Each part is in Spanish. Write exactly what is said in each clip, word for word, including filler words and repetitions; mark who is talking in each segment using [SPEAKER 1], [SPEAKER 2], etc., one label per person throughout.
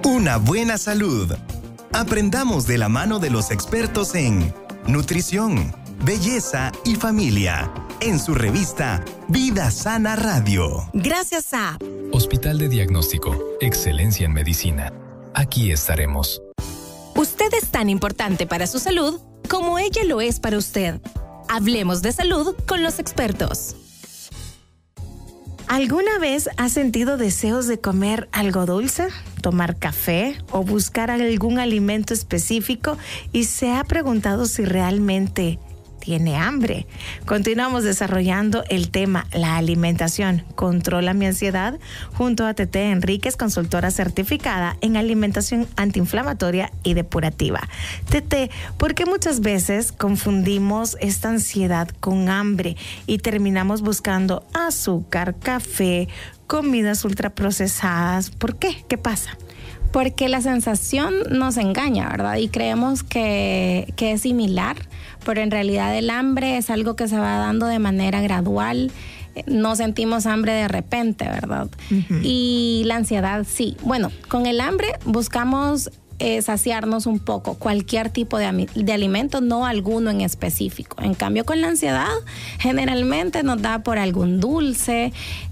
[SPEAKER 1] Una buena salud. Aprendamos de la mano de los expertos en nutrición, belleza y familia, en su revista Vida Sana Radio.
[SPEAKER 2] Gracias a
[SPEAKER 3] Hospital de Diagnóstico, Excelencia en Medicina. Aquí estaremos.
[SPEAKER 2] Usted es tan importante para su salud como ella lo es para usted. Hablemos de salud con los expertos.
[SPEAKER 4] ¿Alguna vez has sentido deseos de comer algo dulce, tomar café o buscar algún alimento específico y se ha preguntado si realmente tiene hambre? Continuamos desarrollando el tema La alimentación controla mi ansiedad junto a Tete Enríquez, consultora certificada en alimentación antiinflamatoria y depurativa. Tete, ¿por qué muchas veces confundimos esta ansiedad con hambre y terminamos buscando azúcar, café, comidas ultraprocesadas? ¿Por qué? ¿Qué pasa?
[SPEAKER 5] Porque la sensación nos engaña, ¿verdad? Y creemos que, que es similar, pero en realidad el hambre es algo que se va dando de manera gradual. No sentimos hambre de repente, ¿verdad? Uh-huh. Y la ansiedad sí. Bueno, con el hambre buscamos eh, saciarnos un poco, cualquier tipo de, de alimento, no alguno en específico. En cambio, con la ansiedad, generalmente nos da por algún dulce,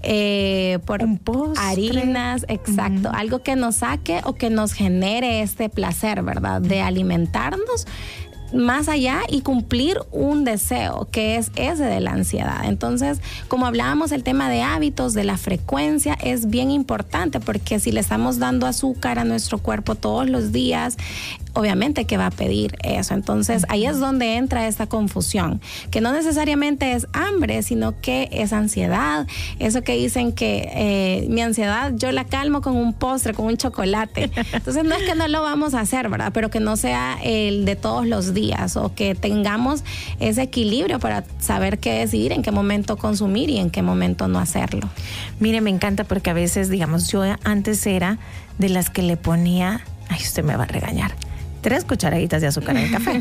[SPEAKER 5] eh, por
[SPEAKER 4] un postre,
[SPEAKER 5] harinas, exacto,
[SPEAKER 4] uh-huh.
[SPEAKER 5] algo que nos saque o que nos genere este placer, ¿verdad? De alimentarnos más allá y cumplir un deseo que es ese de la ansiedad. Entonces, como hablábamos, el tema de hábitos, de la frecuencia es bien importante, porque si le estamos dando azúcar a nuestro cuerpo todos los días, obviamente que va a pedir eso. Entonces, ahí es donde entra esta confusión, que no necesariamente es hambre, sino que es ansiedad. Eso que dicen que eh, mi ansiedad yo la calmo con un postre, con un chocolate. Entonces, no es que no lo vamos a hacer, ¿verdad? Pero que no sea el de todos los días, o que tengamos ese equilibrio para saber qué decidir, en qué momento consumir y en qué momento no hacerlo.
[SPEAKER 4] Mire, me encanta porque a veces, digamos, yo antes era de las que le ponía, ay, usted me va a regañar, tres cucharaditas de azúcar en el café.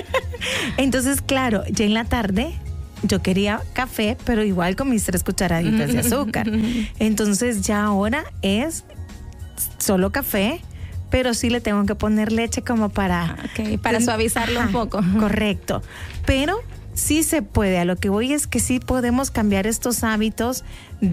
[SPEAKER 4] Entonces, claro, ya en la tarde yo quería café, pero igual con mis tres cucharaditas de azúcar. Entonces ya ahora es solo café, pero sí le tengo que poner leche como para...
[SPEAKER 5] Okay, para suavizarlo Ajá, un poco.
[SPEAKER 4] Correcto. Pero sí se puede. A lo que voy es que sí podemos cambiar estos hábitos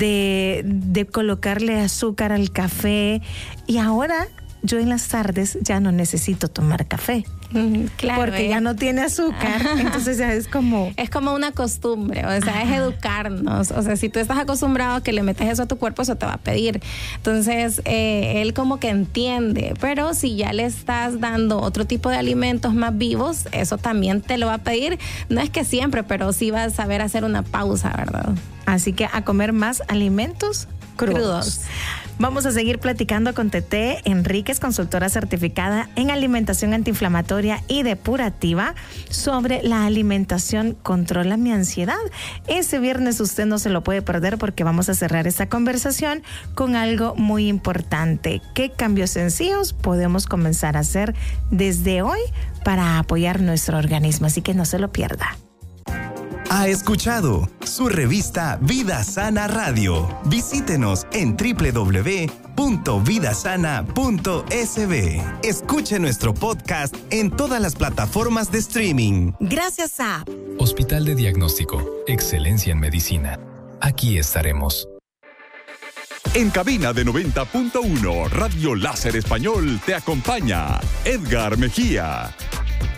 [SPEAKER 4] de, de colocarle azúcar al café. Y ahora yo en las tardes ya no necesito tomar café.
[SPEAKER 5] Mm, claro,
[SPEAKER 4] porque
[SPEAKER 5] eh.
[SPEAKER 4] ya no tiene azúcar, entonces ya es como...
[SPEAKER 5] Es como una costumbre, o sea,
[SPEAKER 4] Ajá.
[SPEAKER 5] es educarnos. O sea, si tú estás acostumbrado a que le metes eso a tu cuerpo, eso te va a pedir. Entonces, eh, él como que entiende, pero si ya le estás dando otro tipo de alimentos más vivos, eso también te lo va a pedir. No es que siempre, pero sí vas a saber hacer una pausa, ¿verdad?
[SPEAKER 4] Así que a comer más alimentos crudos. crudos. Vamos a seguir platicando con Tete Enríquez, consultora certificada en alimentación antiinflamatoria y depurativa, sobre la alimentación controla mi ansiedad. Ese viernes usted no se lo puede perder, porque vamos a cerrar esta conversación con algo muy importante. ¿Qué cambios sencillos podemos comenzar a hacer desde hoy para apoyar nuestro organismo? Así que no se lo pierda.
[SPEAKER 1] Ha escuchado su revista Vida Sana Radio. Visítenos en doble u doble u doble u punto vida sana punto s b. Escuche nuestro podcast en todas las plataformas de streaming.
[SPEAKER 2] Gracias a
[SPEAKER 3] Hospital de Diagnóstico, Excelencia en Medicina. Aquí estaremos.
[SPEAKER 6] En cabina de noventa punto uno, Radio Láser Español te acompaña Edgar Mejía.